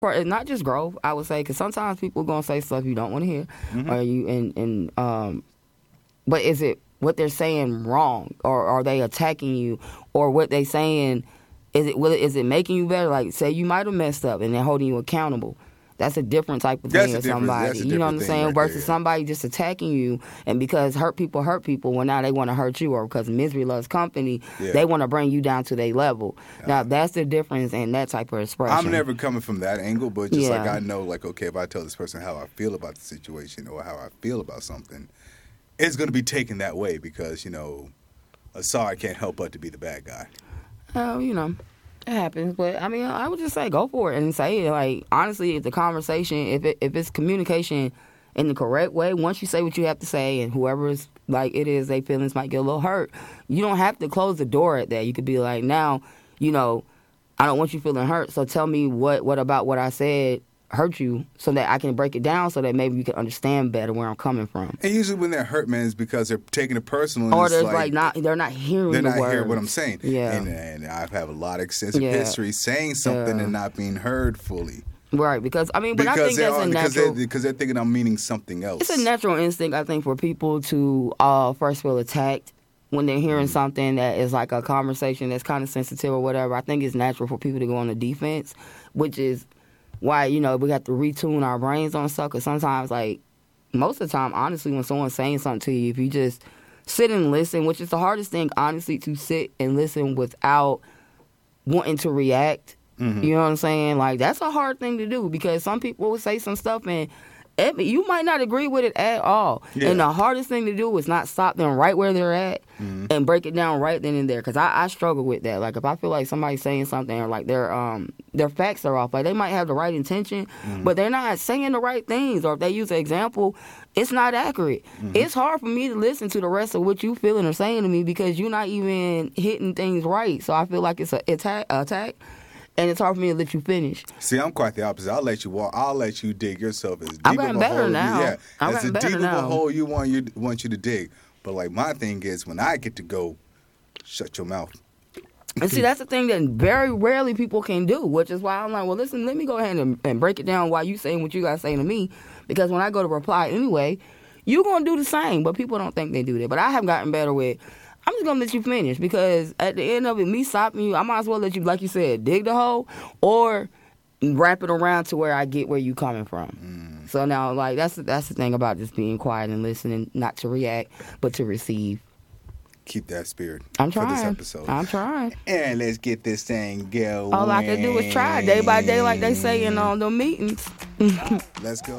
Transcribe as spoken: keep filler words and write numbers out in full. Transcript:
for it's not just growth, I would say, because sometimes people gonna say stuff you don't want to hear, Mm-hmm. or you and and um, but is it what they're saying wrong, or are they attacking you, or what they saying is it will it, is it making you better? Like, say you might have messed up and they're holding you accountable. That's a different type of That's thing a as different- somebody. that's a You know what I'm different saying? thing right Versus there, yeah. somebody just attacking you, and because hurt people hurt people, well now they want to hurt you, or because misery loves company, Yeah. they want to bring you down to their level. Now that's the difference in that type of expression. I'm never coming from that angle, but just like Yeah. I know, like, okay, if I tell this person how I feel about the situation or how I feel about something, it's going to be taken that way because, you know, Asar can't help but to be the bad guy. Oh, you know, it happens. But I mean, I would just say go for it and say it. Like, honestly, if the conversation, if it, if it's communication in the correct way, once you say what you have to say, and whoever's like it is, their feelings might get a little hurt. You don't have to close the door at that. You could be like, now, you know, I don't want you feeling hurt. So tell me what what about what I said hurt you, so that I can break it down, so that maybe you can understand better where I'm coming from. And usually when they're hurt, man, it's because they're taking it personal. And Or it's they're like, like not, they're not hearing they're the not words. hearing what I'm saying. Yeah. And, and I have a lot of extensive Yeah. history saying something Yeah. and not being heard fully. Right, because I mean, but because I think they're, that's a because, natural. they're, because they're thinking I'm meaning something else. It's a natural instinct, I think, for people to uh, first feel attacked when they're hearing Mm-hmm. something that is like a conversation that's kind of sensitive or whatever. I think it's natural for people to go on the defense, which is why, you know, we have to retune our brains on stuff. Because sometimes, like, most of the time, honestly, when someone's saying something to you, if you just sit and listen, which is the hardest thing, honestly, to sit and listen without wanting to react. Mm-hmm. You know what I'm saying? Like, that's a hard thing to do, because some people will say some stuff and it, you might not agree with it at all. Yeah. And the hardest thing to do is not stop them right where they're at Mm-hmm. and break it down right then and there. Because I, I struggle with that. Like, if I feel like somebody's saying something or like their um their facts are off, like they might have the right intention, Mm-hmm. but they're not saying the right things, or if they use an example, it's not accurate. Mm-hmm. It's hard for me to listen to the rest of what you feeling or saying to me, because you're not even hitting things right. So I feel like it's a attack, attack, and it's hard for me to let you finish. See, I'm quite the opposite. I'll let you walk. I'll let you dig yourself as deep I'm of getting a better hole. now. Yeah, I'm as getting a better deep of now. a hole you want you want you to dig. But like my thing is, when I get to go, shut your mouth. And see, that's the thing that very rarely people can do, which is why I'm like, well, listen, let me go ahead and, and break it down while you saying what you got to say to me. Because when I go to reply anyway, you're going to do the same. But people don't think they do that. But I have gotten better with, I'm just going to let you finish. Because at the end of it, me stopping you, I might as well let you, like you said, dig the hole or wrap it around to where I get where you coming from. Mm. So now, like, that's, that's the thing about just being quiet and listening, not to react, but to receive. Keep that spirit I'm for this trying. episode. I'm trying. And let's get this thing going. All I can do is try day by day, like they say in all the meetings. Let's go.